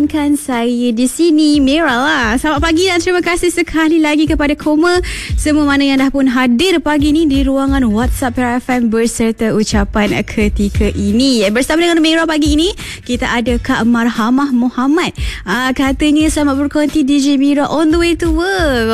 bersamakan saya di sini, Mira lah. Selamat pagi dan terima kasih sekali lagi kepada Koma, semua mana yang dah pun hadir pagi ni di ruangan WhatsApp Mira FM berserta ucapan ketika ini. Bersama dengan Mira pagi ini, kita ada Kak Marhamah Muhammad. Katanya selamat berkonti DJ Mira on the way to work.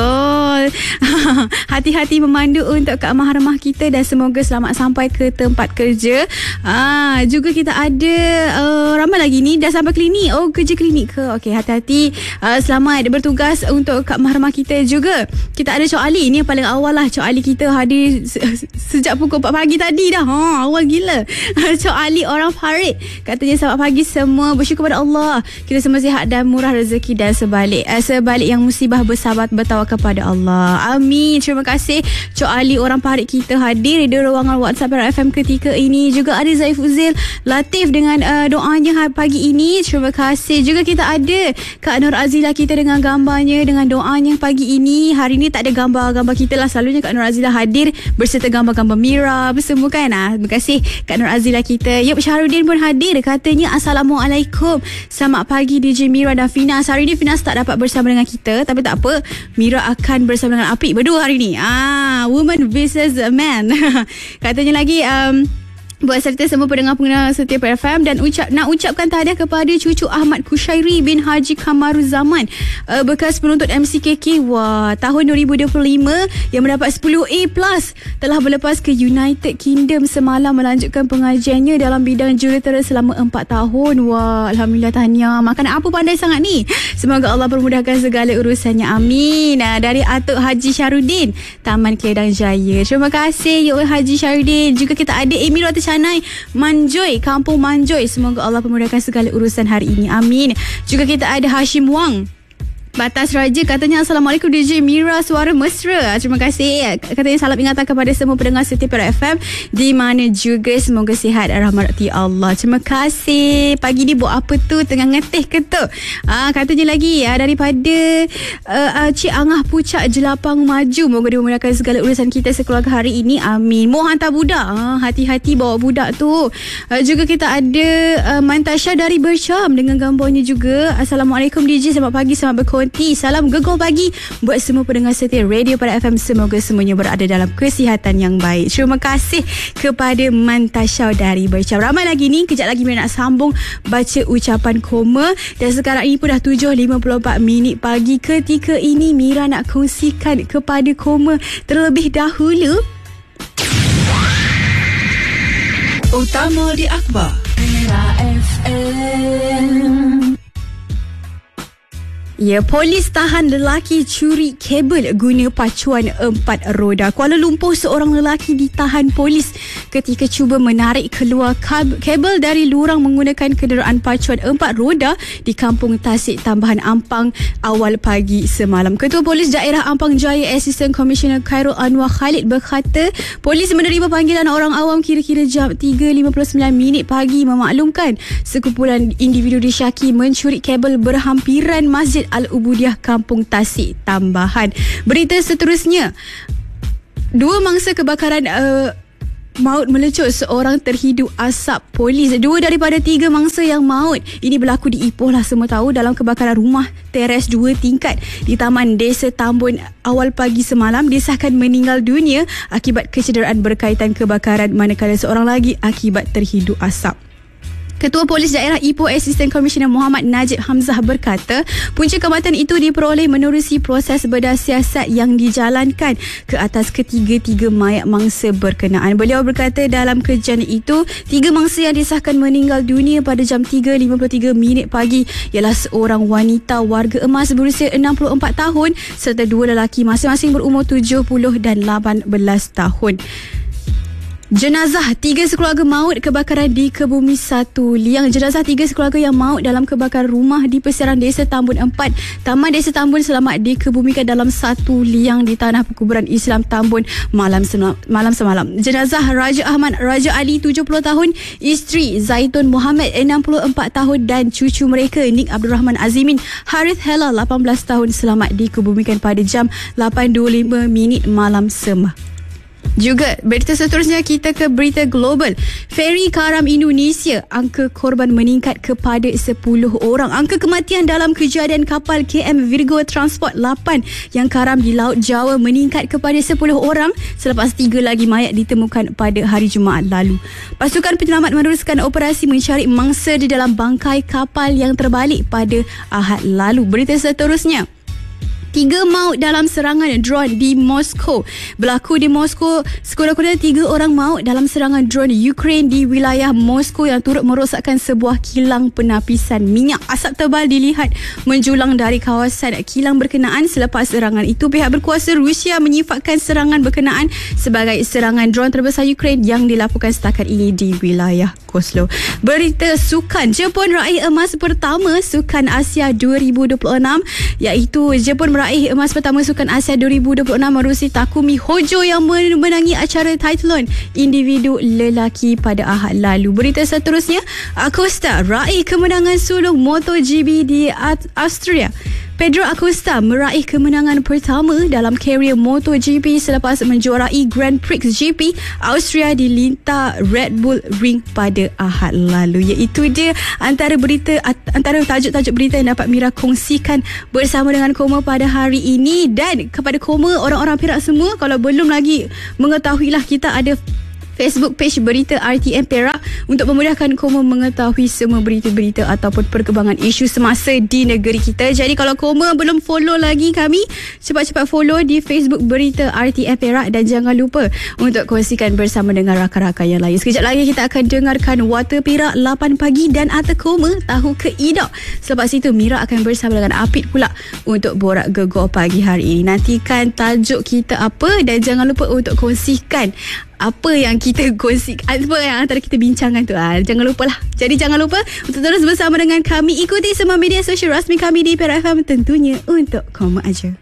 Hati-hati memandu untuk Kak Marhamah kita dan semoga selamat sampai ke tempat kerja. Juga kita ada ramai lagi ni dah sampai klinik. Kerja klinik ke? Okey, hati-hati. Selamat bertugas untuk Kak Marhamah kita juga. Kita ada Cok Ali. Ni yang paling awal lah. Cok Ali kita hadir sejak pukul 4 pagi tadi dah. Awal gila. Cok Ali orang Farid. Katanya selamat pagi semua. Bersyukur pada Allah. Kita semua sihat dan murah rezeki dan sebalik yang musibah bersabar bertawakal kepada Allah. Amin. Terima kasih Cok Ali orang Farid kita hadir di ruangan WhatsApp FM ketika ini. Juga ada Zaifuzil Latif dengan doanya pagi ini. Terima kasih. Juga kita ada Kak Nur Azila kita dengan gambarnya, dengan doanya pagi ini. Hari ni tak ada gambar-gambar kita lah. Selalunya Kak Nur Azila hadir berserta gambar-gambar Mira semua kan. Terima kasih Kak Nur Azila kita. Yup, Syahrudin pun hadir. Katanya Assalamualaikum. Selamat pagi DJ Mira dan Finas. Hari ni Finas tak dapat bersama dengan kita, tapi tak apa. Mira akan bersama dengan Apik berdua hari ni. Woman versus man. Katanya lagi buat serta semua pendengar-pendengar setia FM dan nak ucapkan tahniah kepada cucu Ahmad Kushairi bin Haji Kamaruzaman, bekas penuntut MCKK tahun 2025 yang mendapat 10A+, telah berlepas ke United Kingdom semalam melanjutkan pengajiannya dalam bidang jurutera selama 4 tahun. Alhamdulillah, tahniah. Makan apa pandai sangat ni. Semoga Allah permudahkan segala urusannya. Amin. Dari Atuk Haji Syarudin, Taman Kelang Jaya. Terima kasih Yuk Haji Syarudin. Juga kita ada Amy Rata Canai Manjoy, Kampung Manjoy. Semoga Allah permudahkan segala urusan hari ini. Amin. Juga kita ada Hashim Wang Batas Raja. Katanya Assalamualaikum DJ Mira, suara mesra. Terima kasih. Katanya salam ingatan kepada semua pendengar setia Mira FM di mana juga semoga sihat dan rahmati Allah. Terima kasih. Pagi ni buat apa tu? Tengah ngeteh ke tu? Katanya lagi daripada Cik Angah Pucak Jelapang Maju. Moga dimudahkan segala urusan kita sekeluarga hari ini. Amin. Mau hantar budak. Hati-hati bawa budak tu. Juga kita ada Mantasha dari Bersyam dengan gambarnya juga. Assalamualaikum DJ, selamat pagi, selamat berkonti. Salam gegar pagi buat semua pendengar setia Radio pada FM. Semoga semuanya berada dalam kesihatan yang baik. Terima kasih kepada Mantasha dari Bersyam. Ramai lagi ni. Kejap lagi Mira nak sambung baca ucapan Koma. Dan sekarang ini pun dah 7.54 pagi. Ketika ini Mira nak kongsikan kepada Koma terlebih dahulu Utama di Akhbar Mira FM. Polis tahan lelaki curi kabel guna pacuan 4 roda. Kuala Lumpur, seorang lelaki ditahan polis ketika cuba menarik keluar kabel dari lurang menggunakan kenderaan pacuan 4 roda di Kampung Tasik Tambahan Ampang awal pagi semalam. Ketua Polis Daerah Ampang Jaya Assistant Commissioner Khairul Anwar Khalid berkata, polis menerima panggilan orang awam kira-kira jam 3.59 pagi memaklumkan sekumpulan individu disyaki mencuri kabel berhampiran Masjid Al-Ubudiyah Kampung Tasik Tambahan. Berita seterusnya, 2 mangsa kebakaran maut melecut, seorang terhidu asap polis. 2 daripada 3 mangsa yang maut ini berlaku di Ipoh lah, semua tahu, dalam kebakaran rumah teres 2 tingkat di Taman Desa Tambun awal pagi semalam. Disahkan meninggal dunia akibat kecederaan berkaitan kebakaran, manakala seorang lagi akibat terhidu asap. Ketua Polis Daerah Ipoh Assistant Commissioner Muhammad Najib Hamzah berkata, punca kematian itu diperoleh menerusi proses bedah siasat yang dijalankan ke atas ketiga-tiga mayat mangsa berkenaan. Beliau berkata dalam kejadian itu, 3 mangsa yang disahkan meninggal dunia pada jam 3.53 pagi ialah seorang wanita warga emas berusia 64 tahun serta 2 lelaki masing-masing berumur 70 dan 18 tahun. Jenazah 3 sekeluarga maut kebakaran di Kebumi 1 Liang. Jenazah 3 sekeluarga yang maut dalam kebakaran rumah di Persiaran Desa Tambun 4, Taman Desa Tambun selamat dikebumikan dalam 1 liang di Tanah Perkuburan Islam Tambun malam semalam. Jenazah Raja Ahmad Raja Ali 70 tahun, isteri Zaitun Muhammad 64 tahun dan cucu mereka Nik Abdul Rahman Azimin Harith Helal 18 tahun selamat dikebumikan pada jam 8.25 malam semalam. Juga berita seterusnya kita ke berita global. Feri karam Indonesia, angka korban meningkat kepada 10 orang. Angka kematian dalam kejadian kapal KM Virgo Transport 8 yang karam di Laut Jawa meningkat kepada 10 orang selepas 3 lagi mayat ditemukan pada hari Jumaat lalu. Pasukan penyelamat meneruskan operasi mencari mangsa di dalam bangkai kapal yang terbalik pada Ahad lalu. Berita seterusnya, 3 maut dalam serangan drone di Moskow. Berlaku di Moskow, sekurang-kurangnya 3 orang maut dalam serangan drone Ukraine di wilayah Moskow yang turut merosakkan sebuah kilang penapisan minyak. Asap tebal dilihat menjulang dari kawasan kilang berkenaan. Selepas serangan itu, pihak berkuasa Rusia menyifatkan serangan berkenaan sebagai serangan drone terbesar Ukraine yang dilakukan setakat ini di wilayah Oslo. Berita sukan, Jepun raih emas pertama Sukan Asia 2026, iaitu Jepun meraih emas pertama Sukan Asia 2026 menerusi Takumi Hojo yang menangi acara Triathlon individu lelaki pada Ahad lalu. Berita seterusnya, Acosta raih kemenangan sulung MotoGP di Austria. Pedro Acosta meraih kemenangan pertama dalam karier MotoGP selepas menjuarai Grand Prix GP Austria di Linta Red Bull Ring pada Ahad lalu. Iaitu dia antara tajuk-tajuk berita yang dapat Mira kongsikan bersama dengan Koma pada hari ini. Dan kepada Koma, orang-orang Perak semua, kalau belum lagi mengetahuilah, kita ada Facebook page Berita RTM Perak untuk memudahkan Koma mengetahui semua berita-berita ataupun perkembangan isu semasa di negeri kita. Jadi kalau Koma belum follow lagi kami, cepat-cepat follow di Facebook Berita RTM Perak dan jangan lupa untuk kongsikan bersama dengan rakan-rakan yang lain. Sekejap lagi kita akan dengarkan Warta Perak 8 pagi dan Arta Koma Tahu Keidok. Selepas itu Mira akan bersama dengan Apit pula untuk borak gegor pagi hari ini. Nantikan tajuk kita apa dan jangan lupa untuk kongsikan apa yang kita kongsikan, apa yang antara kita bincangkan tu. Jangan lupalah. Jadi jangan lupa untuk terus bersama dengan kami. Ikuti semua media sosial rasmi kami di Perak FM, tentunya untuk Koma aja.